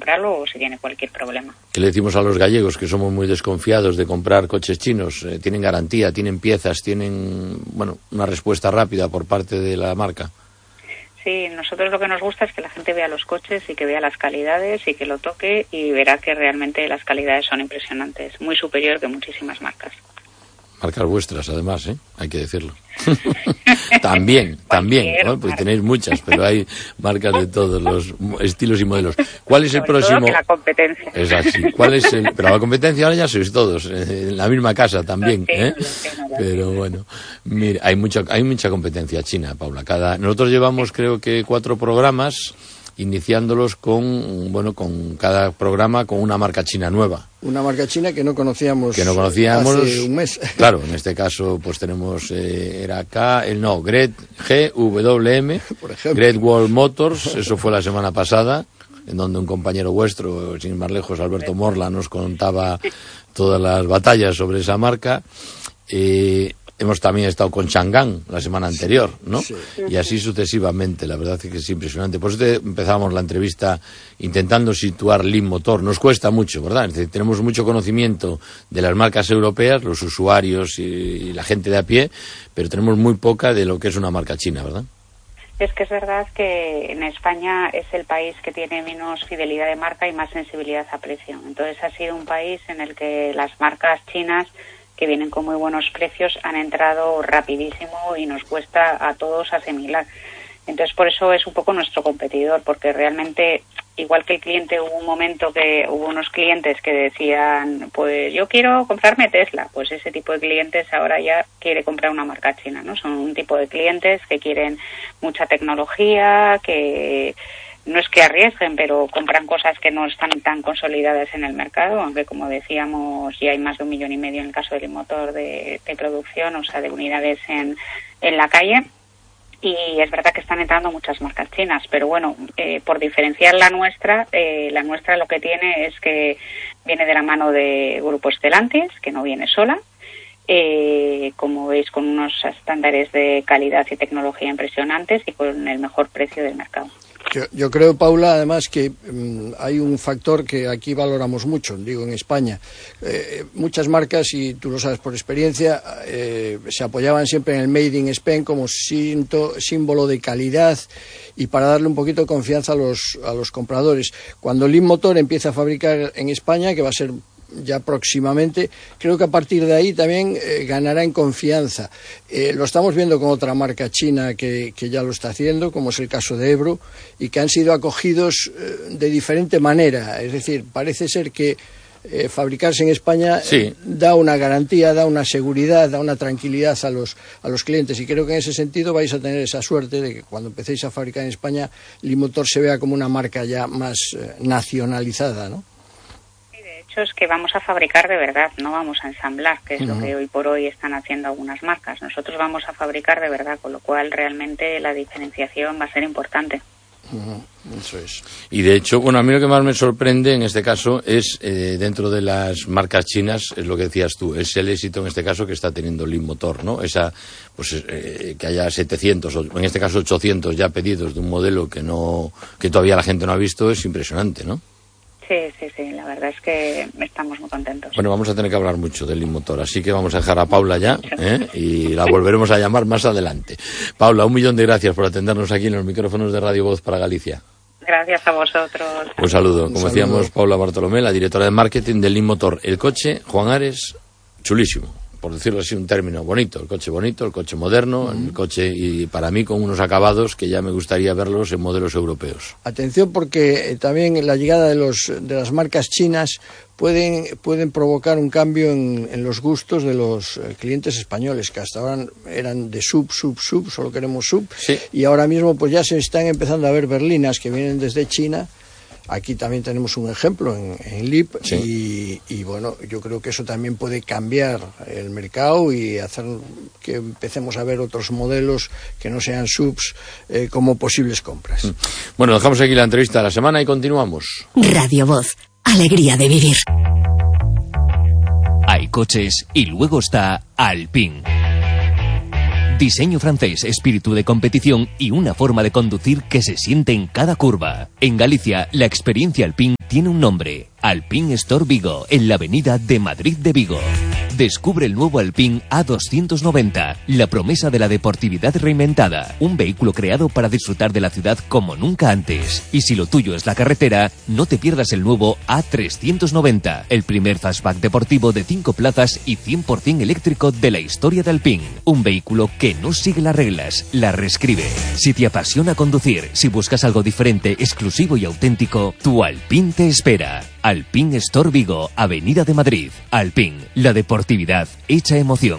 comprarlo o si tiene cualquier problema. ¿Qué le decimos a los gallegos, que somos muy desconfiados de comprar coches chinos? ¿Tienen garantía, tienen piezas, tienen una respuesta rápida por parte de la marca? Sí, nosotros lo que nos gusta es que la gente vea los coches y que vea las calidades y que lo toque y verá que realmente las calidades son impresionantes, muy superior que muchísimas marcas. Marcas vuestras, además, hay que decirlo. También, ¿no? Pues tenéis muchas, pero hay marcas de todos los estilos y modelos. ¿Cuál es el próximo? Que la competencia. Es así. Pero la competencia ahora ya sois todos, en la misma casa también, Pero bueno, mira, hay mucha competencia china, Paula. Nosotros llevamos, creo que 4 programas, iniciándolos con cada programa con una marca china nueva. Una marca china que no conocíamos hace un mes. Claro, en este caso pues tenemos GWM, por ejemplo. Great Wall Motors, eso fue la semana pasada, en donde un compañero vuestro, sin ir más lejos, Alberto Morla, nos contaba todas las batallas sobre esa marca. Hemos también estado con Chang'an la semana anterior, ¿no? Sí. Y así sucesivamente, la verdad es que es impresionante. Por eso empezábamos la entrevista intentando situar Leapmotor. Nos cuesta mucho, ¿verdad? Es decir, tenemos mucho conocimiento de las marcas europeas, los usuarios y la gente de a pie, pero tenemos muy poca de lo que es una marca china, ¿verdad? Es que es verdad que en España es el país que tiene menos fidelidad de marca y más sensibilidad a precio. Entonces ha sido un país en el que las marcas chinas que vienen con muy buenos precios han entrado rapidísimo y nos cuesta a todos asimilar. Entonces por eso es un poco nuestro competidor, porque realmente, igual que el cliente, hubo un momento que hubo unos clientes que decían, pues yo quiero comprarme Tesla, pues ese tipo de clientes ahora ya quiere comprar una marca china, ¿no? Son un tipo de clientes que quieren mucha tecnología, que no es que arriesguen, pero compran cosas que no están tan consolidadas en el mercado, aunque como decíamos ya hay más de 1,5 millones en el caso del Leapmotor de producción, o sea, de unidades en la calle. Y es verdad que están entrando muchas marcas chinas, pero bueno, por diferenciar la nuestra lo que tiene es que viene de la mano de Grupo Stellantis, que no viene sola, como veis, con unos estándares de calidad y tecnología impresionantes y con el mejor precio del mercado. Yo creo, Paula, además que hay un factor que aquí valoramos mucho, digo, en España. Muchas marcas, y tú lo sabes por experiencia, se apoyaban siempre en el Made in Spain como símbolo de calidad y para darle un poquito de confianza a los compradores. Cuando Leapmotor empieza a fabricar en España, que va a ser ya próximamente, creo que a partir de ahí también ganará en confianza. Lo estamos viendo con otra marca china que ya lo está haciendo, como es el caso de Ebro, y que han sido acogidos de diferente manera. Es decir, parece ser que fabricarse en España da una garantía, da una seguridad, da una tranquilidad a los clientes, y creo que en ese sentido vais a tener esa suerte de que cuando empecéis a fabricar en España, Leapmotor se vea como una marca ya más nacionalizada, ¿no? Es que vamos a fabricar de verdad, no vamos a ensamblar, que es lo que hoy por hoy están haciendo algunas marcas. Nosotros vamos a fabricar de verdad, con lo cual realmente la diferenciación va a ser importante. Eso es. Y de hecho, a mí lo que más me sorprende en este caso es, dentro de las marcas chinas, es lo que decías tú, es el éxito en este caso que está teniendo Leapmotor, ¿no? Que haya 700, o en este caso 800 ya pedidos de un modelo que todavía la gente no ha visto, es impresionante, ¿no? Sí, la verdad es que estamos muy contentos. Bueno, vamos a tener que hablar mucho del Leapmotor, así que vamos a dejar a Paula ya, y la volveremos a llamar más adelante. Paula, 1.000.000 de gracias por atendernos aquí en los micrófonos de Radio Voz para Galicia. Gracias a vosotros. Un saludo. Como decíamos, Paula Bartolomé, la directora de marketing del Leapmotor. El coche, Juan Ares, chulísimo, por decirlo así, un término bonito, el coche moderno, el coche, y para mí con unos acabados que ya me gustaría verlos en modelos europeos. Atención, porque también la llegada de las marcas chinas pueden provocar un cambio en los gustos de los clientes españoles, que hasta ahora eran de sub, solo queremos sub, y ahora mismo pues ya se están empezando a ver berlinas que vienen desde China. Aquí también tenemos un ejemplo en Leap, y bueno, yo creo que eso también puede cambiar el mercado y hacer que empecemos a ver otros modelos que no sean subs como posibles compras. Bueno, dejamos aquí la entrevista de la semana y continuamos. Radio Voz, alegría de vivir. Hay coches y luego está Alpine. Diseño francés, espíritu de competición y una forma de conducir que se siente en cada curva. En Galicia, la experiencia Alpine tiene un nombre: Alpine Store Vigo, en la avenida de Madrid de Vigo. Descubre el nuevo Alpine A290, la promesa de la deportividad reinventada. Un vehículo creado para disfrutar de la ciudad como nunca antes. Y si lo tuyo es la carretera, no te pierdas el nuevo A390, el primer fastback deportivo de 5 plazas y 100% eléctrico de la historia de Alpine. Un vehículo que no sigue las reglas, las reescribe. Si te apasiona conducir, si buscas algo diferente, exclusivo y auténtico, tu Alpine te espera. Alpine Store Vigo, Avenida de Madrid. Alpine, la deportividad hecha emoción.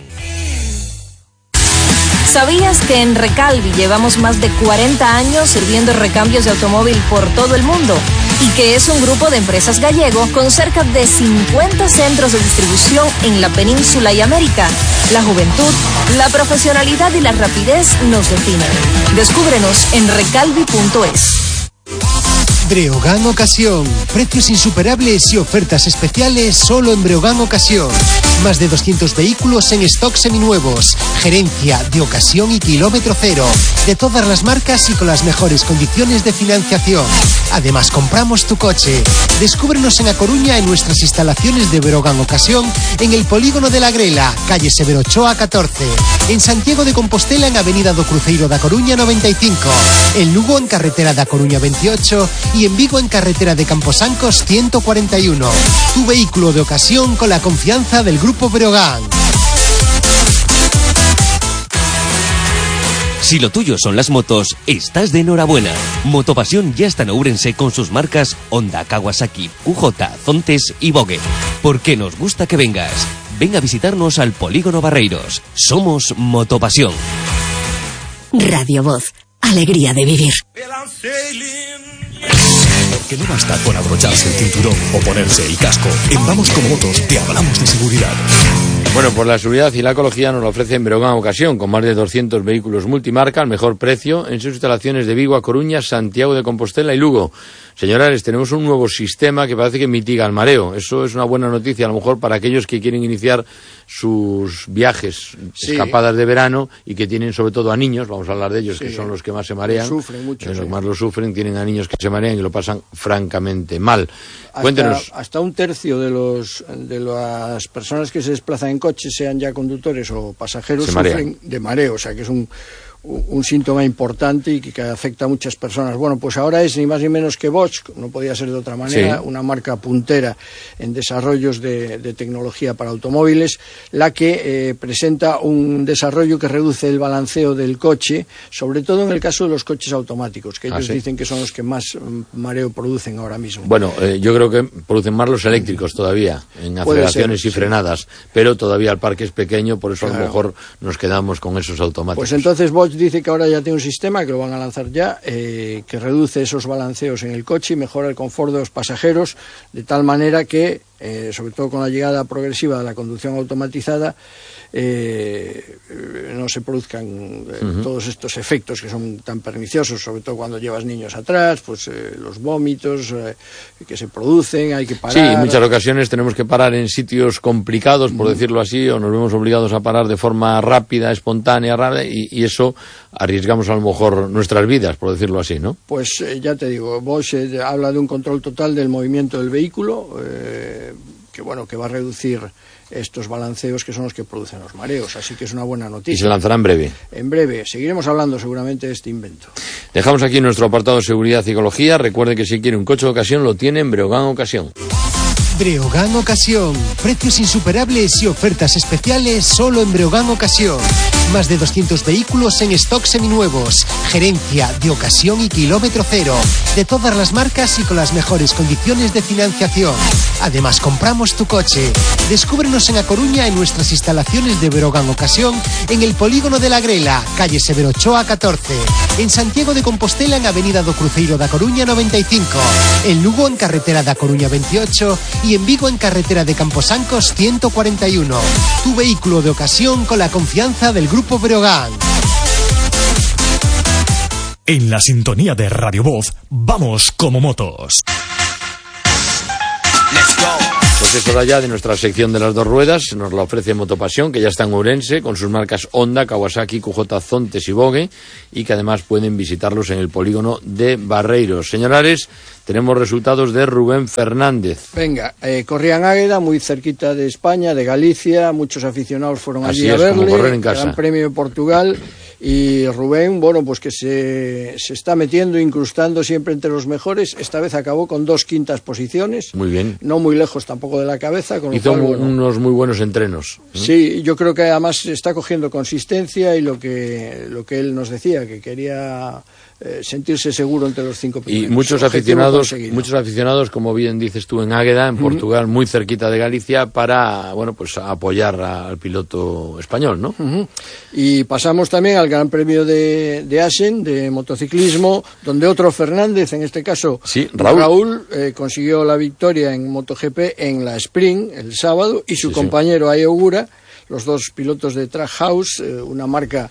¿Sabías que en Recalvi llevamos más de 40 años sirviendo recambios de automóvil por todo el mundo? Y que es un grupo de empresas gallego con cerca de 50 centros de distribución en la península y América. La juventud, la profesionalidad y la rapidez nos definen. Descúbrenos en recalvi.es. Breogán Ocasión. Precios insuperables y ofertas especiales solo en Breogán Ocasión. Más de 200 vehículos en stock seminuevos. Gerencia de ocasión y kilómetro cero. De todas las marcas y con las mejores condiciones de financiación. Además, compramos tu coche. Descúbrenos en A Coruña en nuestras instalaciones de Breogán Ocasión, en el Polígono de la Grela, calle Severo Ochoa 14. En Santiago de Compostela, en Avenida do Cruceiro da Coruña 95. En Lugo, en carretera da Coruña 28. Y en Vigo, en carretera de Camposancos 141. Tu vehículo de ocasión con la confianza del Grupo Breogán. Si lo tuyo son las motos, estás de enhorabuena. Motopasión ya está en Ourense con sus marcas Honda, Kawasaki, QJ, Zontes y Vogue. Porque nos gusta que vengas. Ven a visitarnos al Polígono Barreiros. Somos Motopasión. Radio Voz, alegría de vivir. Que no basta con abrocharse el cinturón o ponerse el casco. En Vamos con Motos te hablamos de seguridad. Bueno, pues la seguridad y la ecología nos lo ofrecen Breogán Ocasión, con más de 200 vehículos multimarca al mejor precio en sus instalaciones de Vigo, A Coruña, Santiago de Compostela y Lugo. Señores, tenemos un nuevo sistema que parece que mitiga el mareo. Eso es una buena noticia, a lo mejor para aquellos que quieren iniciar sus viajes, escapadas de verano, y que tienen sobre todo a niños, vamos a hablar de ellos, que son los que más se marean. Sufren mucho. Los que más lo sufren, tienen a niños que se marean y lo pasan francamente mal. Cuéntenos. Hasta un tercio de las personas que se desplazan en coche, sean ya conductores o pasajeros, sufren de mareo, o sea que es un síntoma importante y que afecta a muchas personas. Bueno, pues ahora es ni más ni menos que Bosch, no podía ser de otra manera, una marca puntera en desarrollos de tecnología para automóviles, la que presenta un desarrollo que reduce el balanceo del coche, sobre todo en el caso de los coches automáticos, que ellos dicen que son los que más mareo producen ahora mismo. Bueno, yo creo que producen más los eléctricos todavía, en aceleraciones y frenadas, pero todavía el parque es pequeño, por eso a lo mejor nos quedamos con esos automáticos. Pues entonces Bosch dice que ahora ya tiene un sistema, que lo van a lanzar ya, que reduce esos balanceos en el coche y mejora el confort de los pasajeros, de tal manera que, sobre todo con la llegada progresiva de la conducción automatizada, no se produzcan todos estos efectos que son tan perniciosos, sobre todo cuando llevas niños atrás, pues los vómitos que se producen, hay que parar. Sí, en muchas ocasiones tenemos que parar en sitios complicados, por decirlo así, o nos vemos obligados a parar de forma rápida, espontánea, y eso arriesgamos a lo mejor nuestras vidas, por decirlo así, ¿no? Pues ya te digo, Bosch habla de un control total del movimiento del vehículo, que va a reducir estos balanceos que son los que producen los mareos, así que es una buena noticia. Y se lanzará en breve. En breve, seguiremos hablando seguramente de este invento. Dejamos aquí nuestro apartado de seguridad y ecología. Recuerde que si quiere un coche de ocasión lo tiene en Breogán Ocasión. Breogán Ocasión. Precios insuperables y ofertas especiales solo en Breogán Ocasión. Más de 200 vehículos en stock seminuevos. Gerencia de ocasión y kilómetro cero. De todas las marcas y con las mejores condiciones de financiación. Además, compramos tu coche. Descúbrenos en A Coruña en nuestras instalaciones de Breogán Ocasión, en el Polígono de la Grela, calle Severo Ochoa 14. En Santiago de Compostela, en Avenida do Cruceiro da Coruña 95. En Lugo, en carretera da Coruña 28. Y en Vigo, en carretera de Camposancos 141. Tu vehículo de ocasión con la confianza del Grupo Breogán. En la sintonía de Radio Voz, vamos como motos. Pues pues es hora ya de nuestra sección de las dos ruedas. Nos la ofrece Motopasión, que ya está en Ourense, con sus marcas Honda, Kawasaki, QJ, Zontes y Vogue, y que además pueden visitarlos en el polígono de Barreiros. Señores, tenemos resultados de Rubén Fernández. Venga, corría en Águeda, muy cerquita de España, de Galicia, muchos aficionados fueron allí a verle, como correr en casa. Gran Premio de Portugal, y Rubén, bueno, pues que se está metiendo, incrustando siempre entre los mejores. Esta vez acabó con 2 quintas posiciones. Muy bien. No muy lejos tampoco de la cabeza. Con Hizo lo cual, bueno, unos muy buenos entrenos. Sí, yo creo que además está cogiendo consistencia, y lo que él nos decía, que quería sentirse seguro entre los 5 primeros. Y muchos aficionados, como bien dices tú, en Águeda, en Portugal, muy cerquita de Galicia, para, bueno, pues apoyar al piloto español, ¿no? Y pasamos también al Gran Premio de Assen, de motociclismo, donde otro Fernández, en este caso sí, Raúl consiguió la victoria en MotoGP en la Sprint el sábado, y su compañero Ai Ogura, los dos pilotos de Trackhouse, una marca,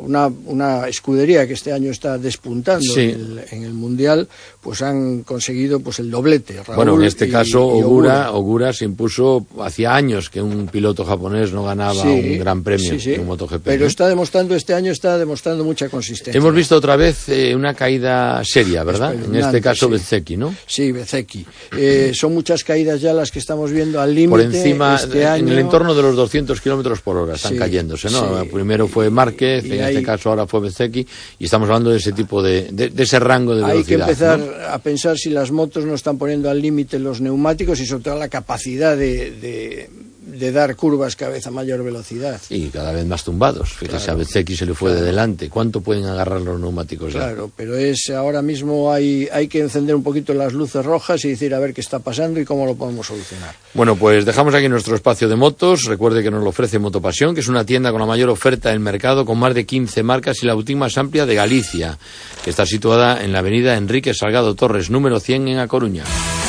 una escudería que este año está despuntando en el Mundial, pues han conseguido pues el doblete. Raúl, bueno, en este caso Ogura se impuso. Hacía años que un piloto japonés no ganaba un gran premio en MotoGP. Pero está demostrando mucha consistencia. Hemos visto otra vez una caída seria, ¿verdad? En este caso Bezzecchi, ¿no? Sí, Bezzecchi. Son muchas caídas ya las que estamos viendo al límite. Por encima, este año, en el entorno de los 200 kilómetros por hora están cayéndose, ¿no? Primero fue Márquez, en este caso ahora fue Bezzecchi, y estamos hablando de ese tipo de ese rango de velocidad. Hay que empezar a pensar si las motos no están poniendo al límite los neumáticos, y sobre todo la capacidad de dar curvas cada vez a mayor velocidad. Y cada vez más tumbados. Fíjese, a Bezzecchi se le fue de delante. ¿Cuánto pueden agarrar los neumáticos? Claro, pero ahora mismo hay que encender un poquito las luces rojas y decir a ver qué está pasando y cómo lo podemos solucionar. Bueno, pues dejamos aquí nuestro espacio de motos. Recuerde que nos lo ofrece Motopasión, que es una tienda con la mayor oferta del mercado, con más de 15 marcas y la boutique más amplia de Galicia, que está situada en la avenida Enrique Salgado Torres, número 100 en A Coruña.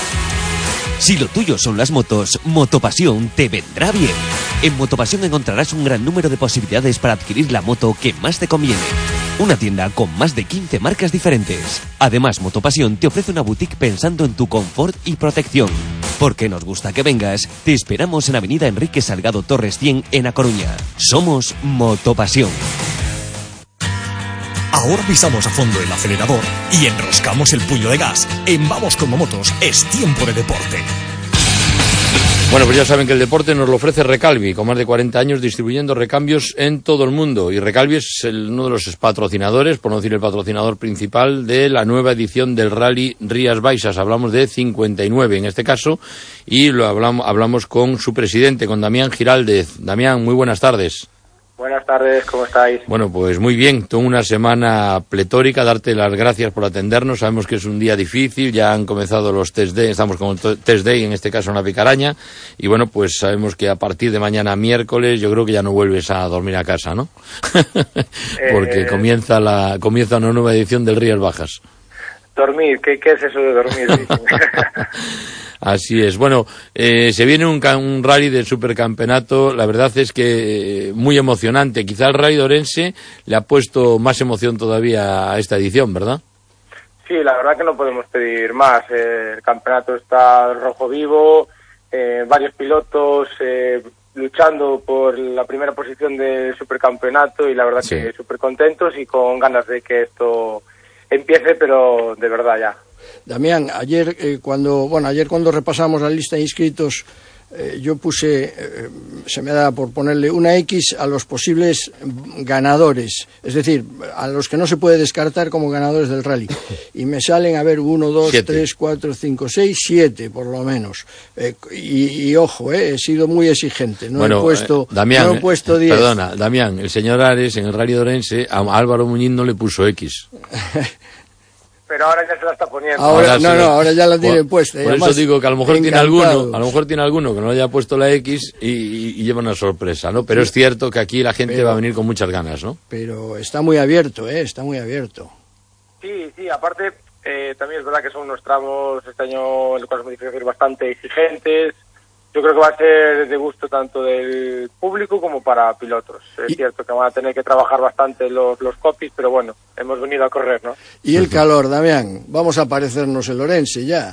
Si lo tuyo son las motos, Motopasión te vendrá bien. En Motopasión encontrarás un gran número de posibilidades para adquirir la moto que más te conviene. Una tienda con más de 15 marcas diferentes. Además, Motopasión te ofrece una boutique pensando en tu confort y protección. Porque nos gusta que vengas, te esperamos en Avenida Enrique Salgado Torres 100 en A Coruña. Somos Motopasión. Ahora pisamos a fondo el acelerador y enroscamos el puño de gas. En Vamos como Motos es tiempo de deporte. Bueno, pues ya saben que el deporte nos lo ofrece Recalvi, con más de 40 años distribuyendo recambios en todo el mundo. Y Recalvi es uno de los patrocinadores, por no decir el patrocinador principal, de la nueva edición del Rally Rías Baixas. Hablamos de 59 en este caso, y hablamos con su presidente, con Damián Giraldez. Damián, muy buenas tardes. Buenas tardes, ¿cómo estáis? Bueno, pues muy bien, toda una semana pletórica, darte las gracias por atendernos. Sabemos que es un día difícil, ya han comenzado los test day, estamos con el test day, en este caso en la Picaraña, y bueno, pues sabemos que a partir de mañana miércoles yo creo que ya no vuelves a dormir a casa, ¿no? Porque comienza una nueva edición del Rías Bajas. Dormir, ¿qué es eso de dormir? Así es. Bueno, se viene un rally del supercampeonato. La verdad es que muy emocionante. Quizá el Rally de Ourense le ha puesto más emoción todavía a esta edición, ¿verdad? Sí, la verdad que no podemos pedir más. El campeonato está rojo vivo, varios pilotos luchando por la primera posición del supercampeonato, y la verdad que súper contentos y con ganas de que esto empiece, pero de verdad ya. Damián, ayer cuando repasamos la lista de inscritos, yo puse, se me da por ponerle una X a los posibles ganadores, es decir, a los que no se puede descartar como ganadores del rally, y me salen, 1, 2, 3, 4, 5, 6, 7 por lo menos, y ojo, he sido muy exigente, no he puesto 10. Perdona, Damián, el señor Ares en el Rally de Ourense a Álvaro Muñiz no le puso X. Pero ahora ya se la está poniendo. Ahora ya la tiene puesta. Por eso digo que a lo mejor tiene alguno que no le haya puesto la X y lleva una sorpresa, ¿no? Pero es cierto que aquí la gente va a venir con muchas ganas, ¿no? Pero está muy abierto, está muy abierto. Sí, aparte también es verdad que son unos tramos este año, en los cuales me difícil, bastante exigentes. Yo creo que va a ser de gusto tanto del público como para pilotos. Es cierto que van a tener que trabajar bastante los copies, pero bueno, hemos venido a correr, ¿no? Y el calor, Damián, vamos a parecernos el Ourense ya.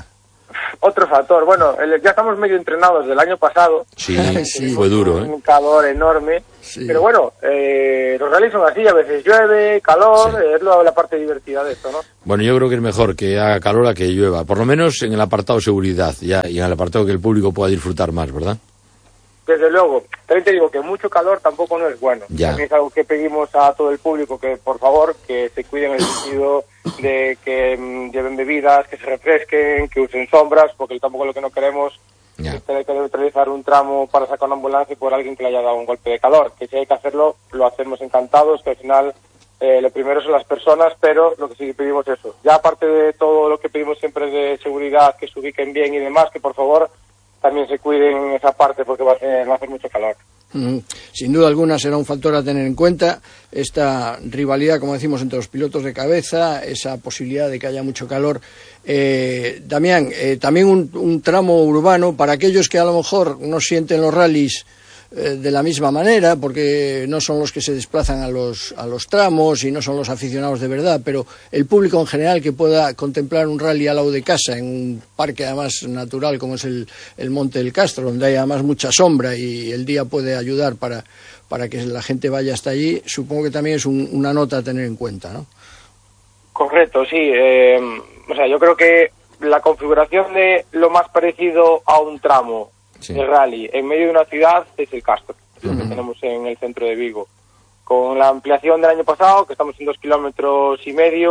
Otro factor, bueno, ya estamos medio entrenados del año pasado. Sí, fue duro, un calor enorme, pero bueno, los rallies son así, a veces llueve, calor, es la parte divertida de esto, ¿no? Bueno, yo creo que es mejor que haga calor a que llueva, por lo menos en el apartado seguridad ya, y en el apartado que el público pueda disfrutar más, ¿verdad? Desde luego, también te digo que mucho calor tampoco no es bueno. También es algo que pedimos a todo el público, que por favor, que se cuiden en el sentido de que lleven bebidas, que se refresquen, que usen sombras, porque tampoco lo que no queremos es tener que neutralizar un tramo para sacar una ambulancia por alguien que le haya dado un golpe de calor. Que si hay que hacerlo, lo hacemos encantados, que al final lo primero son las personas, pero lo que sí pedimos es eso. Ya aparte de todo lo que pedimos siempre de seguridad, que se ubiquen bien y demás, que por favor también se cuiden en esa parte porque va a hacer mucho calor. Sin duda alguna será un factor a tener en cuenta esta rivalidad, como decimos, entre los pilotos de cabeza, esa posibilidad de que haya mucho calor. Damián, también un tramo urbano para aquellos que a lo mejor no sienten los rallies de la misma manera, porque no son los que se desplazan a los tramos y no son los aficionados de verdad, pero el público en general que pueda contemplar un rally al lado de casa, en un parque además natural como es el Monte del Castro, donde hay además mucha sombra y el día puede ayudar para que la gente vaya hasta allí, supongo que también es una nota a tener en cuenta, ¿no? Correcto, sí. O sea, yo creo que la configuración de lo más parecido a un tramo de rally en medio de una ciudad es el Castro, lo que tenemos en el centro de Vigo. Con la ampliación del año pasado, que estamos en 2,5 kilómetros,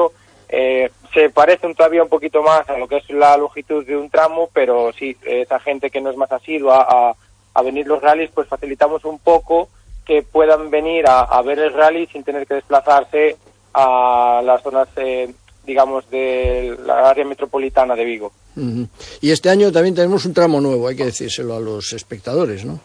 se parecen todavía un poquito más a lo que es la longitud de un tramo, pero sí, esa gente que no es más asidua a venir los rallies, pues facilitamos un poco que puedan venir a ver el rally sin tener que desplazarse a las zonas, digamos, de la área metropolitana de Vigo. Y este año también tenemos un tramo nuevo, hay que decírselo a los espectadores, ¿no?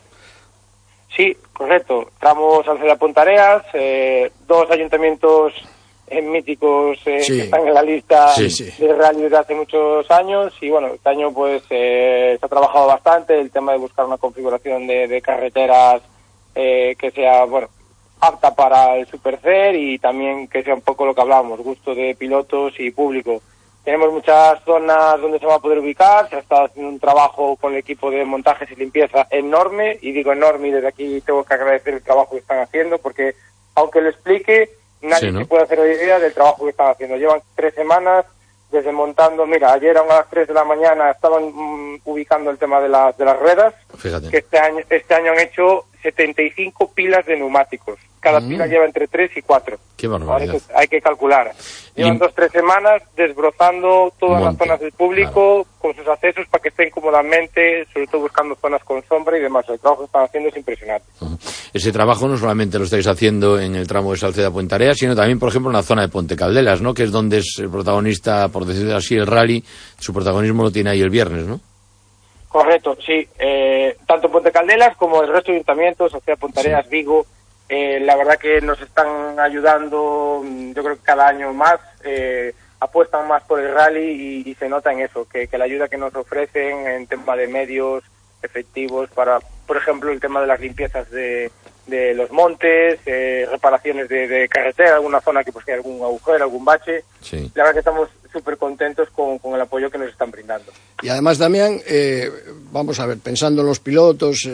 Sí, correcto. Tramo Salceda-Pontareas, 2 ayuntamientos míticos que están en la lista de rally desde hace muchos años, y bueno, este año pues se ha trabajado bastante el tema de buscar una configuración de carreteras que sea, bueno, apta para el Supercer y también que sea un poco lo que hablábamos, gusto de pilotos y público. Tenemos muchas zonas donde se va a poder ubicar, se ha estado haciendo un trabajo con el equipo de montajes y limpieza enorme, y digo enorme y desde aquí tengo que agradecer el trabajo que están haciendo, porque aunque lo explique, nadie se puede hacer idea del trabajo que están haciendo. Llevan 3 semanas desmontando, mira, ayer a las 3 de la mañana estaban ubicando el tema de las ruedas. Fíjate. Que este año han hecho 75 pilas de neumáticos. Cada pila lleva entre 3 y 4. Qué barbaridad. Hay que calcular. Llevan 2-3 semanas desbrozando todas las zonas del público con sus accesos para que estén cómodamente, sobre todo buscando zonas con sombra y demás. El trabajo que están haciendo es impresionante. Ese trabajo no solamente lo estáis haciendo en el tramo de Salceda-Pontareas, sino también, por ejemplo, en la zona de Ponte Caldelas, ¿no? Que es donde es el protagonista, por decirlo así, el rally. Su protagonismo lo tiene ahí el viernes, ¿no? Correcto, sí. Tanto Ponte Caldelas como el resto de ayuntamientos, Salceda-Pontareas, Vigo, la verdad que nos están ayudando, yo creo que cada año más, apuestan más por el rally y se nota en eso, que la ayuda que nos ofrecen en tema de medios efectivos para, por ejemplo, el tema de las limpiezas de los montes, reparaciones de carretera, alguna zona que pues hay algún agujero, algún bache. Sí. La verdad que estamos súper contentos con el apoyo que nos están brindando. Y además, Damián, vamos a ver, pensando en los pilotos,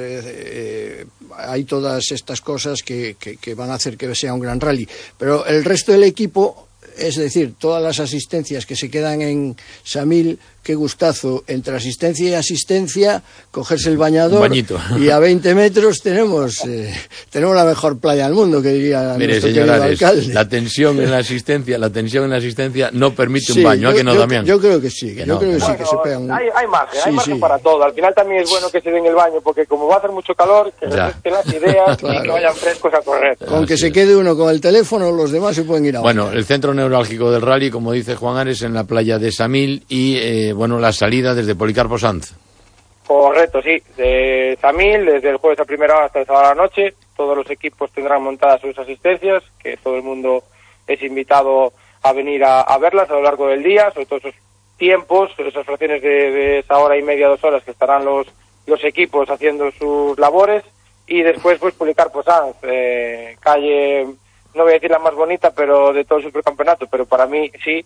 hay todas estas cosas que van a hacer que sea un gran rally, pero el resto del equipo, es decir, todas las asistencias que se quedan en Samil, qué gustazo, entre asistencia y asistencia, cogerse el bañador y a 20 metros tenemos la mejor playa del mundo, que diría nuestro querido alcalde. La tensión en la asistencia no permite un baño, ¿a que no, Damián? Yo creo que sí, que se pegan. Hay margen para todo. Al final también es bueno que se den el baño, porque como va a hacer mucho calor, que refresquen las ideas y que vayan frescos a correr. Con que se quede uno con el teléfono, los demás se pueden ir a Bueno, el centro neurálgico del rally, como dice Juan Ares, en la playa de Samil y la salida desde Policarpo Sanz. Correcto, sí. De Samil, desde el jueves a primera hora hasta el sábado a la noche, todos los equipos tendrán montadas sus asistencias, que todo el mundo es invitado a venir a verlas a lo largo del día, sobre todo esos tiempos, esas fracciones de esa hora y media, 2 horas que estarán los equipos haciendo sus labores, y después pues Policarpo Sanz, calle no voy a decir la más bonita, pero de todo el supercampeonato, pero para mí sí,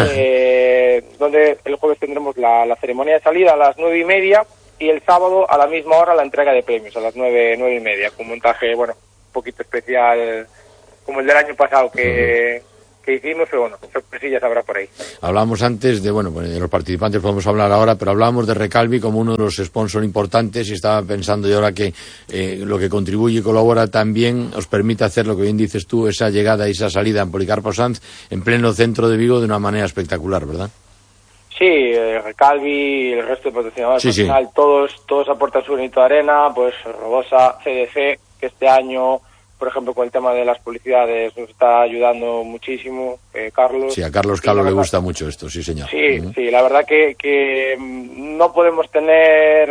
donde el jueves tendremos la ceremonia de salida a las 9:30 y el sábado a la misma hora la entrega de premios a las 9:30, con un montaje, bueno, un poquito especial como el del año pasado que hicimos, pero bueno, sorpresillas habrá por ahí. Hablábamos antes de los participantes, podemos hablar ahora, pero hablábamos de Recalvi como uno de los sponsors importantes y estaba pensando yo ahora que lo que contribuye y colabora también os permite hacer lo que bien dices tú, esa llegada y esa salida en Policarpo Sanz en pleno centro de Vigo de una manera espectacular, ¿verdad? Sí, Recalvi y el resto de patrocinadores, sí, al final todos aportan su granito de arena, pues Robosa, CDC, que este año, por ejemplo, con el tema de las publicidades nos está ayudando muchísimo, Carlos. Sí, a Carlos Calo le gusta mucho esto, sí, señor. Sí, sí, la verdad que no podemos tener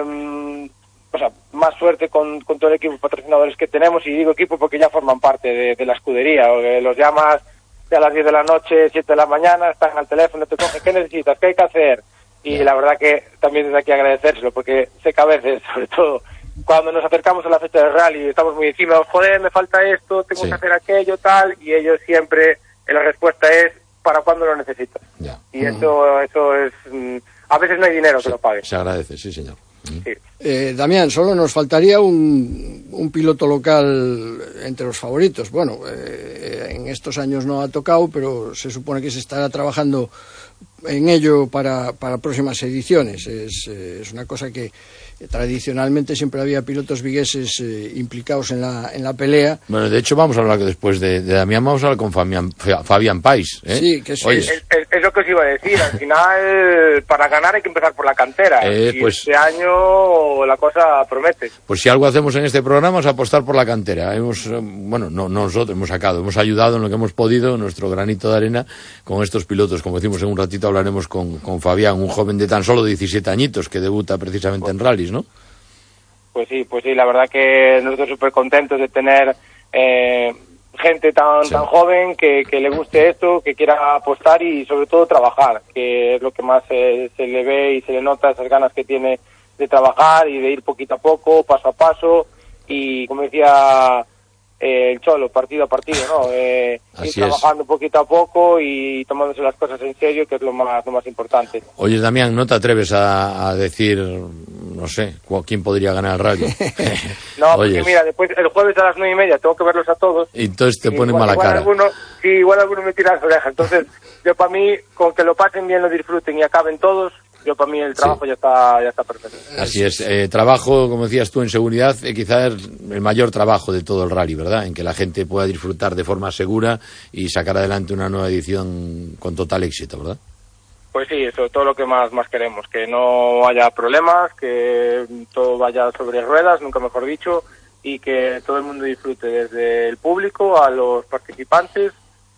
más suerte con todo el equipo de patrocinadores que tenemos, y digo equipo porque ya forman parte de la escudería, o que los llamas a las 10 de la noche, 7 de la mañana, están al teléfono, te cogen, ¿qué necesitas? ¿Qué hay que hacer? Y la verdad que también desde aquí agradecérselo, porque sé que a veces, sobre todo, cuando nos acercamos a la fecha del rally estamos muy encima, joder, me falta esto, tengo que hacer aquello, tal, y ellos siempre, la respuesta es, ¿para cuándo lo necesitas? Ya. Y eso es, a veces no hay dinero que lo pague. Se agradece, sí, señor. Sí. Damián, solo nos faltaría un piloto local entre los favoritos. Bueno, en estos años no ha tocado, pero se supone que se estará trabajando en ello para próximas ediciones. Es una cosa que tradicionalmente siempre había pilotos vigueses implicados en la pelea. Bueno, de hecho vamos a hablar después de Damián, vamos a hablar con Fabián Pais, ¿eh? Sí, que es lo que os iba a decir. Al final, para ganar hay que empezar por la cantera. Y pues, este año la cosa promete. Pues si algo hacemos en este programa es apostar por la cantera. Nosotros hemos ayudado en lo que hemos podido, nuestro granito de arena, con estos pilotos. Como decimos, en un ratito hablaremos con Fabián, un joven de tan solo 17 añitos que debuta precisamente en rallies, ¿no? Pues sí, la verdad que nosotros súper contentos de tener gente tan joven que le guste esto, que quiera apostar y sobre todo trabajar, que es lo que más se le ve y se le nota, esas ganas que tiene de trabajar y de ir poquito a poco, paso a paso, y como decía el Cholo, partido a partido, ¿no? Ir trabajando poquito a poco y tomándose las cosas en serio, que es lo más importante. Oye, Damián, ¿no te atreves a decir, no sé, quién podría ganar el rally? No, porque mira, después el jueves a las 9:30 tengo que verlos a todos. Y entonces te ponen mala cara. Igual alguno me tira las orejas. Entonces, yo para mí, con que lo pasen bien, lo disfruten y acaben todos, yo para mí el trabajo ya está perfecto. Así es, trabajo, como decías tú, en seguridad, quizás el mayor trabajo de todo el rally, ¿verdad? En que la gente pueda disfrutar de forma segura y sacar adelante una nueva edición con total éxito, ¿verdad? Pues sí, eso es todo lo que más queremos, que no haya problemas, que todo vaya sobre ruedas, nunca mejor dicho, y que todo el mundo disfrute, desde el público a los participantes,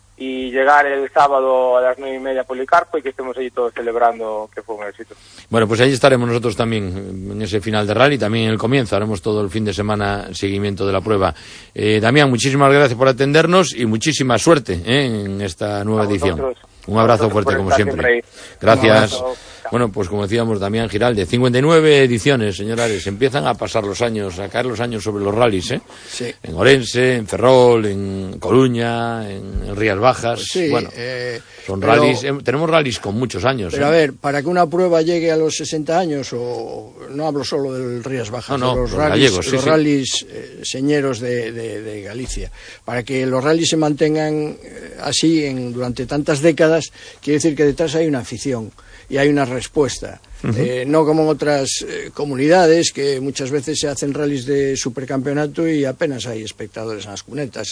y llegar el sábado a las 9:30 a Policarpo y que estemos allí todos celebrando que fue un éxito. Bueno, pues ahí estaremos nosotros también en ese final de rally, también en el comienzo, haremos todo el fin de semana seguimiento de la prueba. Damián, muchísimas gracias por atendernos y muchísima suerte en esta nueva edición. Un abrazo fuerte como siempre. Gracias. Bueno, pues como decíamos, Damián Giralde, 59 ediciones, señores, empiezan a pasar los años, a caer los años sobre los rallies, ¿eh? Sí. En Orense, en Ferrol, en Coruña, en Rías Bajas, sí, bueno, son rallies, tenemos rallies con muchos años. Pero a ver, para que una prueba llegue a los 60 años, o no hablo solo del Rías Bajas, los rallies señeros de Galicia, para que los rallies se mantengan así durante tantas décadas, quiere decir que detrás hay una afición y hay una respuesta. No como en otras comunidades, que muchas veces se hacen rallies de supercampeonato y apenas hay espectadores en las cunetas.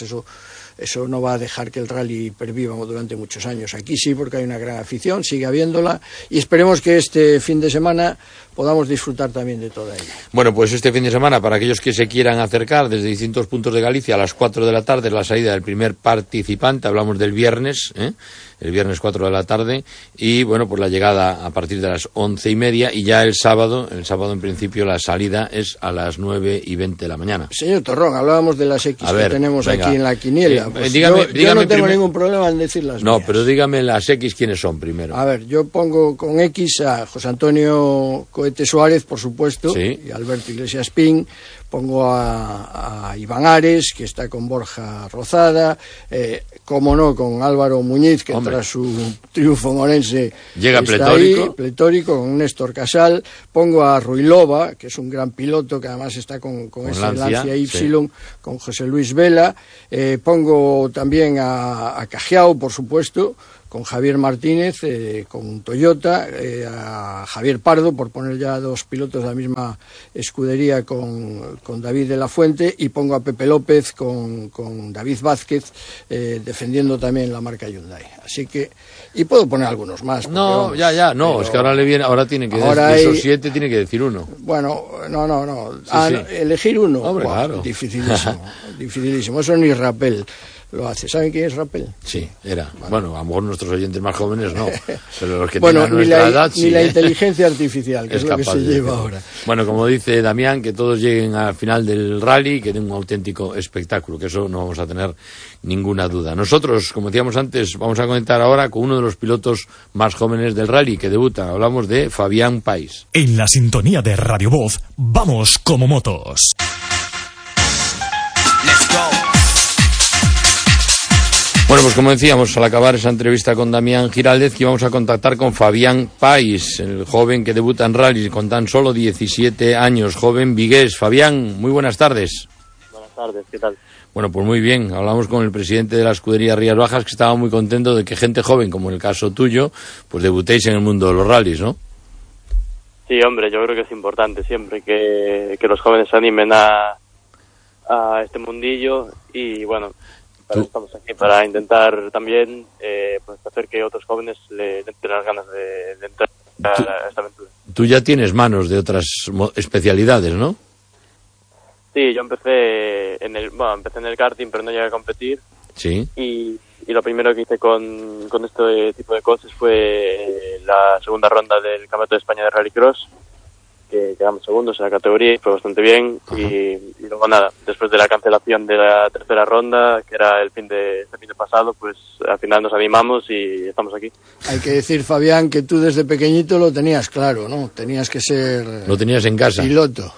Eso no va a dejar que el rally perviva durante muchos años. Aquí sí, porque hay una gran afición, sigue habiéndola, y esperemos que este fin de semana podamos disfrutar también de toda ella. Bueno, pues este fin de semana, para aquellos que se quieran acercar desde distintos puntos de Galicia, a las 4 de la tarde, la salida del primer participante, hablamos del viernes, el viernes 4 de la tarde, y bueno, pues la llegada a partir de las 11:30, y ya el sábado en principio la salida es a las 9:20 de la mañana. Señor Torrón, hablábamos de las X que tenemos aquí en la quiniela. Venga, pues dígame yo no tengo primero. ningún problema en decir las mías. Pero dígame las X quiénes son primero. A ver, yo pongo con X a José Antonio Cohete Suárez, por supuesto, sí, y Alberto Iglesias Pin. Pongo a Iván Ares, que está con Borja Rozada, como no, con Álvaro Muñiz, que tras su triunfo en Orense llega está pletórico, con Néstor Casal. Pongo a Ruilova, que es un gran piloto, que además está con ese Lancia Y, sí, con José Luis Vela. Pongo también a Cajiao, por supuesto, con Javier Martínez, con Toyota, a Javier Pardo, por poner ya dos pilotos de la misma escudería con David de la Fuente, y pongo a Pepe López con David Vázquez, defendiendo también la marca Hyundai. Así que, y puedo poner algunos más. No, vamos, pero, es que ahora tiene que de esos 7 tiene que decir uno. Bueno, no. Sí. Elegir uno. Hombre, claro. Dificilísimo. Eso ni Rappel lo hace. ¿Saben quién es Rappel? Sí, era. Bueno, a lo mejor nuestros oyentes más jóvenes no, pero los que bueno, tengan nuestra edad sí. Ni la inteligencia artificial, que es lo que se lleva ahora. Bueno, como dice Damián, que todos lleguen al final del rally, que den un auténtico espectáculo, que eso no vamos a tener ninguna duda. Nosotros, como decíamos antes, vamos a conectar ahora con uno de los pilotos más jóvenes del rally que debuta. Hablamos de Fabián Pais. En la sintonía de Radio Voz, vamos como motos. Let's go. Bueno, pues como decíamos, al acabar esa entrevista con Damián Giraldez, que íbamos a contactar con Fabián Pais, el joven que debuta en rally con tan solo 17 años, joven vigués. Fabián, muy buenas tardes. Buenas tardes, ¿qué tal? Bueno, pues muy bien. Hablamos con el presidente de la escudería Rías Bajas, que estaba muy contento de que gente joven, como en el caso tuyo, pues debutéis en el mundo de los rallies, ¿no? Sí, hombre, yo creo que es importante siempre que los jóvenes se animen a este mundillo y, bueno, estamos aquí para intentar también pues hacer que otros jóvenes le den las ganas de entrar a esta aventura. Tú ya tienes manos de otras especialidades, ¿no? Sí, yo empecé en el karting, pero no llegué a competir. Sí. Y lo primero que hice con este tipo de coches fue la segunda ronda del Campeonato de España de Rallycross, que quedamos segundos en la categoría y fue bastante bien. Y luego nada, después de la cancelación de la tercera ronda, que era el fin de pasado, pues al final nos animamos y estamos aquí. Hay que decir, Fabián, que tú desde pequeñito lo tenías claro, ¿no? Tenías que ser... Lo tenías en casa. Piloto.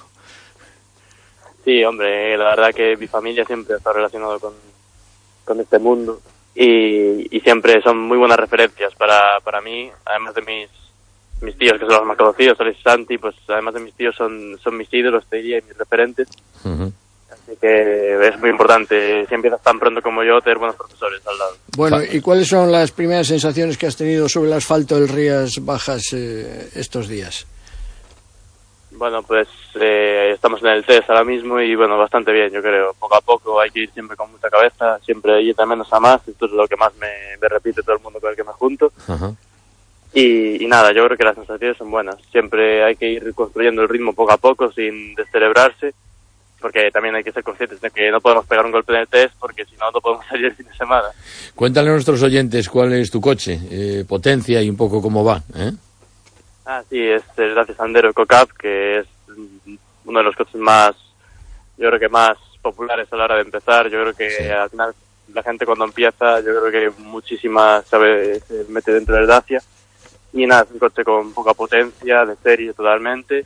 Sí, hombre, la verdad que mi familia siempre ha estado relacionado con este mundo y siempre son muy buenas referencias para mí, además de mis tíos, que son los más conocidos, Alex y Santi, pues además de mis tíos son mis ídolos, te diría, y mis referentes. Así que es muy importante, si empiezas tan pronto como yo, tener buenos profesores al lado. Bueno, ¿y cuáles son las primeras sensaciones que has tenido sobre el asfalto del Rías Bajas estos días? Bueno, pues estamos en el test ahora mismo y bueno, bastante bien, yo creo. Poco a poco hay que ir siempre con mucha cabeza, siempre ir de menos a más. Esto es lo que más me repite todo el mundo con el que me junto. Y nada, yo creo que las sensaciones son buenas. Siempre hay que ir construyendo el ritmo poco a poco sin descerebrarse, porque también hay que ser conscientes de que no podemos pegar un golpe en el test, porque si no podemos salir el fin de semana. Cuéntale a nuestros oyentes cuál es tu coche, potencia y un poco cómo va, ¿eh? Sí, es el Dacia Sandero EcoCup, que es uno de los coches más, yo creo que más populares a la hora de empezar. Yo creo que al final la gente cuando empieza, yo creo que muchísima se mete dentro del Dacia. Y nada, es un coche con poca potencia, de serie totalmente.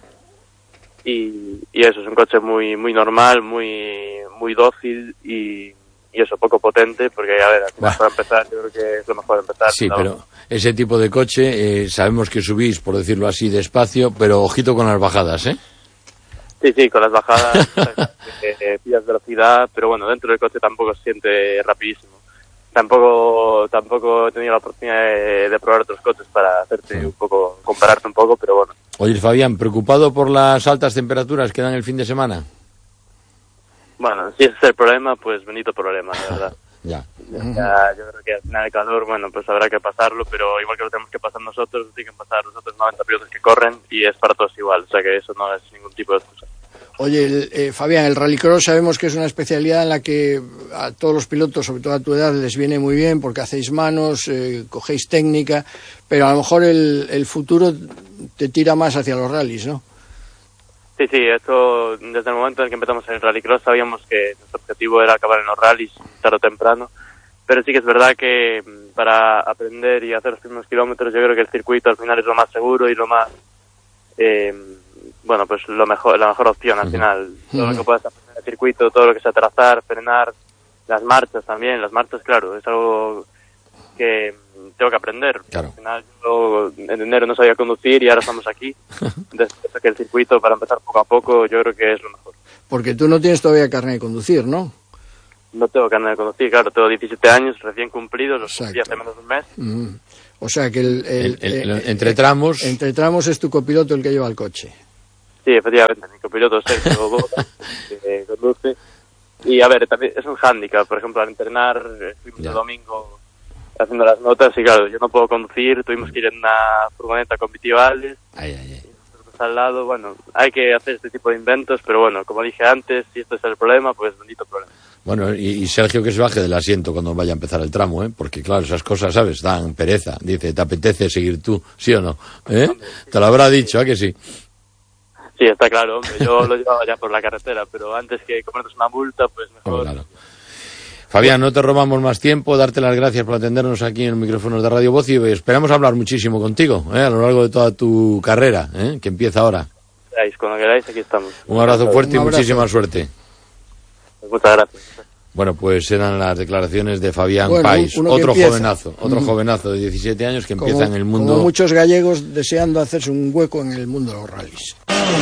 Y eso, es un coche muy muy normal, muy dócil y eso, poco potente, porque a ver, al final para empezar yo creo que es lo mejor empezar. Sí, ¿no? Pero ese tipo de coche, sabemos que subís, por decirlo así, despacio, pero ojito con las bajadas, ¿eh? Sí, con las bajadas pillas velocidad, pero bueno, dentro del coche tampoco se siente rapidísimo. Tampoco he tenido la oportunidad de probar otros coches para hacerte un poco, compararte un poco, pero bueno. Oye, Fabián, ¿preocupado por las altas temperaturas que dan el fin de semana? Bueno, si ese es el problema, pues bendito problema, la verdad. Ya, yo creo que al final el calor, bueno, pues habrá que pasarlo, pero igual que lo tenemos que pasar nosotros, lo tienen que pasar los otros 90 pilotos que corren y es para todos igual, o sea que eso no es ningún tipo de excusa. Oye, Fabián, el rallycross sabemos que es una especialidad en la que a todos los pilotos, sobre todo a tu edad, les viene muy bien porque hacéis manos, cogéis técnica, pero a lo mejor el futuro te tira más hacia los rallies, ¿no? Sí, esto desde el momento en que empezamos en el Rallycross sabíamos que nuestro objetivo era acabar en los rallies tarde o temprano, pero sí que es verdad que para aprender y hacer los primeros kilómetros yo creo que el circuito al final es lo más seguro y lo más, pues la mejor opción al final. Todo lo que puedas aprender en el circuito, todo lo que sea trazar, frenar, las marchas también, claro, es algo que tengo que aprender. Claro. Al final yo en enero no sabía conducir y ahora estamos aquí. Después que el circuito, para empezar poco a poco, yo creo que es lo mejor. Porque tú no tienes todavía carnet de conducir, ¿no? No tengo carnet de conducir, claro, tengo 17 años recién cumplidos, los cumplí hace menos de un mes. O sea que entre tramos... Entre tramos es tu copiloto el que lleva el coche. Sí, efectivamente, mi copiloto es Sergio Boda, que conduce. Y a ver, también es un hándicap, por ejemplo, al entrenar, fuimos el domingo haciendo las notas y claro, yo no puedo conducir, tuvimos que ir en una furgoneta con vitivales. Al lado, bueno, hay que hacer este tipo de inventos, pero bueno, como dije antes, si esto es el problema, pues bendito problema. Bueno, y Sergio que se baje del asiento cuando vaya a empezar el tramo, porque claro, esas cosas, ¿sabes? Dan pereza. Dice, ¿te apetece seguir tú? ¿Sí o no? Te lo habrá dicho, ¿a que sí? Sí, está claro, hombre, yo lo llevaba ya por la carretera, pero antes que comernos una multa, pues mejor... Claro. Fabián, no te robamos más tiempo, darte las gracias por atendernos aquí en los micrófonos de Radio Voz y esperamos hablar muchísimo contigo a lo largo de toda tu carrera, que empieza ahora. Cuando queráis, aquí estamos. Un abrazo fuerte y muchísima suerte. Muchas gracias. Bueno, pues eran las declaraciones de Fabián Pais, otro jovenazo de 17 años que empieza en el mundo... Como muchos gallegos deseando hacerse un hueco en el mundo de los rallies.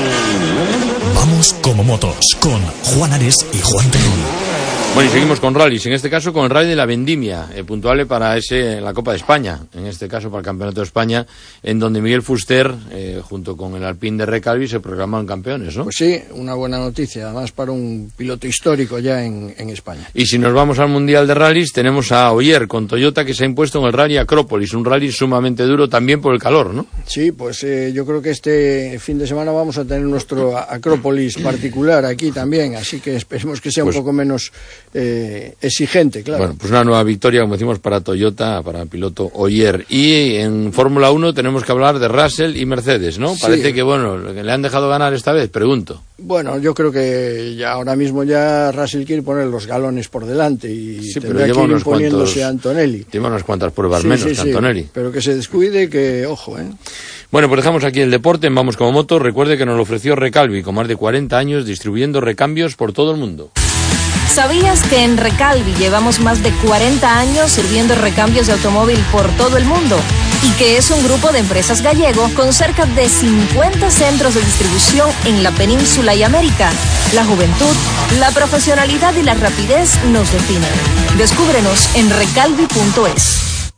Vamos como motos, con Juan Ares y Juan Terrón. Bueno, y seguimos con rallies, en este caso con el Rally de la Vendimia, puntuable para la Copa de España, en este caso para el Campeonato de España, en donde Miguel Fuster, junto con el Alpine de Recalvi, se proclamaron campeones, ¿no? Pues sí, una buena noticia, además para un piloto histórico ya en España. Y si nos vamos al Mundial de Rallys, tenemos a Oyer con Toyota que se ha impuesto en el Rally Acrópolis, un rally sumamente duro también por el calor, ¿no? Sí, pues yo creo que este fin de semana vamos a tener nuestro Acrópolis particular aquí también, así que esperemos que sea un poco menos... exigente, claro. Bueno, pues una nueva victoria, como decimos, para Toyota, para el piloto Oyer. Y en Fórmula 1 tenemos que hablar de Russell y Mercedes, ¿no? Sí. Parece que, le han dejado ganar esta vez, pregunto. Bueno, yo creo que ya ahora mismo ya Russell quiere poner los galones por delante y tendrá que ir imponiéndose a Antonelli. Lleva unas cuantas pruebas menos que Antonelli. Pero que se descuide, que ojo, Bueno, pues dejamos aquí el deporte en Vamos como Moto. Recuerde que nos lo ofreció Recalvi, con más de 40 años distribuyendo recambios por todo el mundo. ¿Sabías que en Recalvi llevamos más de 40 años sirviendo recambios de automóvil por todo el mundo? Y que es un grupo de empresas gallego con cerca de 50 centros de distribución en la península y América. La juventud, la profesionalidad y la rapidez nos definen. Descúbrenos en recalvi.es.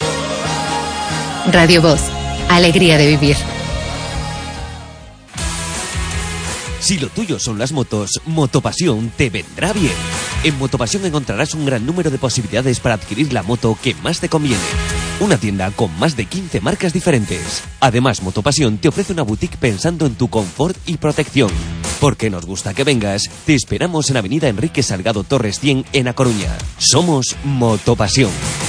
Radio Voz, alegría de vivir. Si lo tuyo son las motos, Motopasión te vendrá bien. En Motopasión encontrarás un gran número de posibilidades para adquirir la moto que más te conviene. Una tienda con más de 15 marcas diferentes. Además, Motopasión te ofrece una boutique pensando en tu confort y protección. Porque nos gusta que vengas, te esperamos en Avenida Enrique Salgado Torres 100 en A Coruña. Somos Motopasión.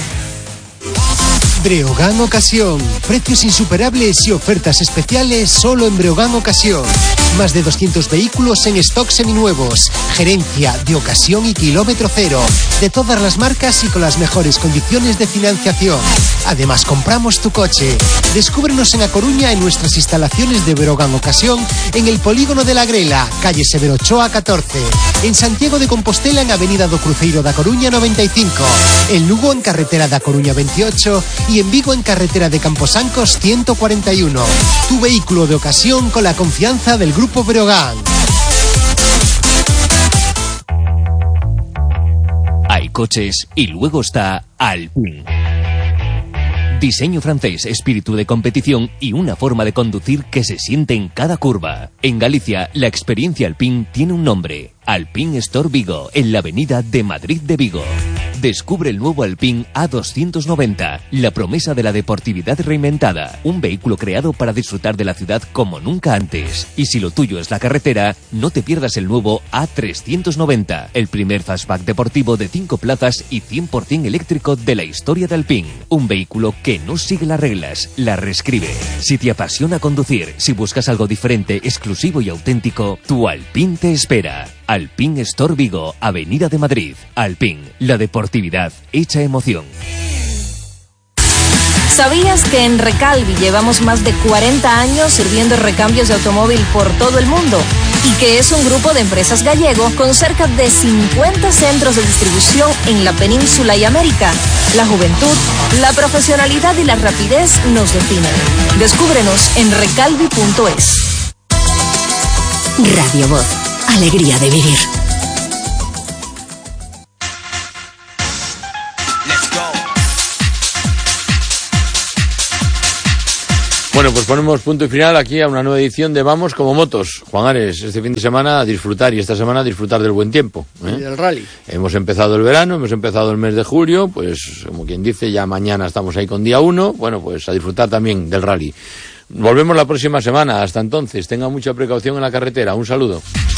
Breogán Ocasión. Precios insuperables y ofertas especiales solo en Breogán Ocasión. Más de 200 vehículos en stock seminuevos. Gerencia de ocasión y kilómetro cero. De todas las marcas y con las mejores condiciones de financiación. Además, compramos tu coche. Descúbrenos en A Coruña en nuestras instalaciones de Breogán Ocasión, en el Polígono de la Grela, calle Severo Ochoa 14. En Santiago de Compostela en Avenida do Cruceiro da Coruña 95. En Lugo en carretera da Coruña 28 y en Vigo en carretera de Camposancos 141. Tu vehículo de ocasión con la confianza del Grupo Breogán. Hay coches y luego está Alpine. Diseño francés, espíritu de competición y una forma de conducir que se siente en cada curva. En Galicia, la experiencia Alpine tiene un nombre: Alpine Store Vigo, en la avenida de Madrid de Vigo. Descubre el nuevo Alpine A290, la promesa de la deportividad reinventada. Un vehículo creado para disfrutar de la ciudad como nunca antes. Y si lo tuyo es la carretera, no te pierdas el nuevo A390, el primer fastback deportivo de 5 plazas y 100% eléctrico de la historia de Alpine. Un vehículo que no sigue las reglas, las reescribe. Si te apasiona conducir, si buscas algo diferente, exclusivo y auténtico, tu Alpine te espera. Alpine Store Vigo, Avenida de Madrid. Alpine, la deportividad hecha emoción. ¿Sabías que en Recalvi llevamos más de 40 años sirviendo recambios de automóvil por todo el mundo? Y que es un grupo de empresas gallego con cerca de 50 centros de distribución en la península y América. La juventud, la profesionalidad y la rapidez nos definen. Descúbrenos en recalvi.es. Radio Voz. Alegría de vivir. Bueno, pues ponemos punto y final aquí a una nueva edición de Vamos como Motos. Juan Ares, este fin de semana a disfrutar y esta semana a disfrutar del buen tiempo. Y del rally. Hemos empezado el verano, hemos empezado el mes de julio, pues como quien dice, ya mañana estamos ahí con día 1, bueno, pues a disfrutar también del rally. Volvemos la próxima semana, hasta entonces, tengan mucha precaución en la carretera, un saludo.